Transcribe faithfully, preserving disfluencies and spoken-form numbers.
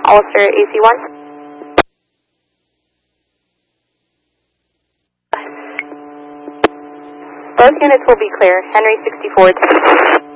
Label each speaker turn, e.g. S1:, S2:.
S1: Ulster A C one. Both units will be clear. Henry sixty-four.